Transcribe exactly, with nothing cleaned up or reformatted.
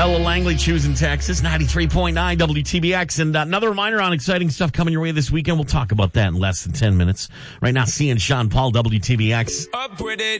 Ella Langley, choosing Texas, ninety-three point nine W T B X. And uh, another reminder on exciting stuff coming your way this weekend. We'll talk about that in less than ten minutes. Right now, seeing Sean Paul, W T B X. Up with it.